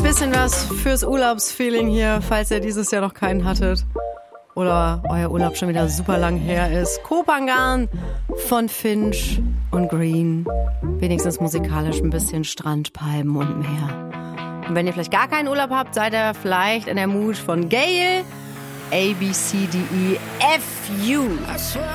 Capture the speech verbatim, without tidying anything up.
bisschen was fürs Urlaubsfeeling hier, falls ihr dieses Jahr noch keinen hattet. Oder euer Urlaub schon wieder super lang her ist. Kopangan von Finch und Green. Wenigstens musikalisch ein bisschen Strand, Palmen und Meer. Und wenn ihr vielleicht gar keinen Urlaub habt, seid ihr vielleicht in der Mut von Gayle. A, B, C, D, E, F, U.